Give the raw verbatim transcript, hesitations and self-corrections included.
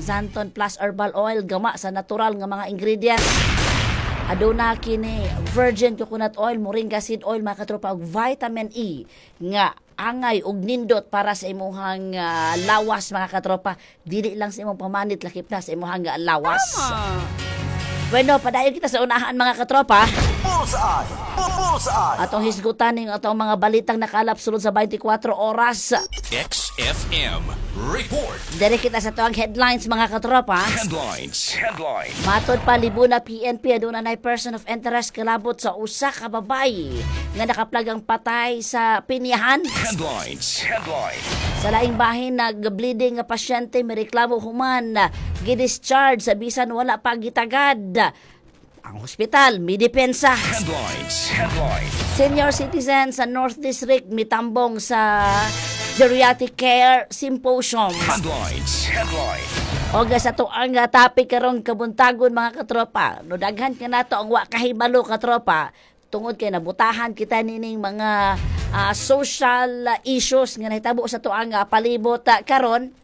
Xanthan Plus Herbal Oil gama sa natural nga mga ingredients. Aduna kini virgin coconut oil, moringa seed oil mga katropa ug vitamin E nga angay ug nindot para sa imong uh, lawas mga katropa. Dili lang sa imong pamanit lakip na sa imong uh, lawas. Bueno, padayon kita sa unahan mga katropa. Bullseye! Bullseye! Atong hisgutan ning atong mga balitang nakalap sulod sa twenty-four oras. X F M Report. Dere kita sa tuang headlines mga katropa. Headlines. Headlines. Matod pa Libuna P N P aduna nay person of interest kalabot sa usa ka babae nga nakaplagang patay sa pinyahan. Headlines. Headlines. Sa laing bahin nag-bleeding nga pasyente mireklamo human gidischarge sa bisan wala pa gitagad. Ang hospital may depensa. Headlines. Headlines. Senior citizen sa North District mitambong sa Geriatric Care Symposium. Headlines. Headlines. O sa to ang uh, topic karong kabuntagon mga katropa. No daghan ka nato ang wa kahibalo katropa tungod kay nabutahan kita nining mga uh, social uh, issues nga nahitabo sa to ang uh, palibot uh, karon.